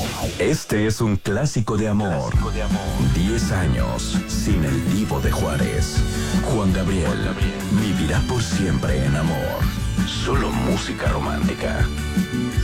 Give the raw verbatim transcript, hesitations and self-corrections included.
Este es un clásico de amor. Diez años sin el Divo de Juárez. Juan Gabriel vivirá por siempre en amor. Solo música romántica.